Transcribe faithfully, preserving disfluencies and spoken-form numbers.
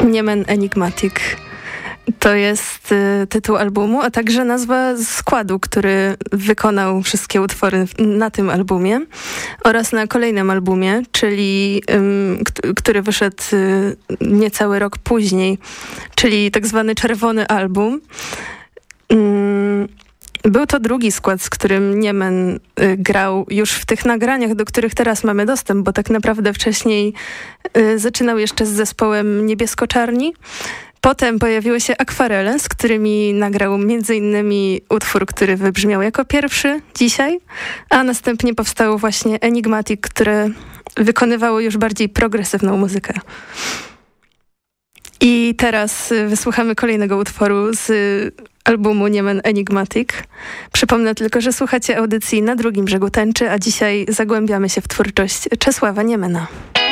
Niemen Enigmatic. To jest y, tytuł albumu, a także nazwa składu, który wykonał wszystkie utwory na tym albumie oraz na kolejnym albumie, czyli y, k- który wyszedł y, niecały rok później, czyli tak zwany Czerwony Album. Y, Był to drugi skład, z którym Niemen y, grał już w tych nagraniach, do których teraz mamy dostęp, bo tak naprawdę wcześniej y, zaczynał jeszcze z zespołem Niebiesko-Czarni. Potem pojawiły się Akwarele, z którymi nagrał między innymi utwór, który wybrzmiał jako pierwszy dzisiaj, a następnie powstało właśnie Enigmatic, które wykonywało już bardziej progresywną muzykę. I teraz wysłuchamy kolejnego utworu z albumu Niemen Enigmatic. Przypomnę tylko, że słuchacie audycji Na drugim brzegu tęczy, a dzisiaj zagłębiamy się w twórczość Czesława Niemena.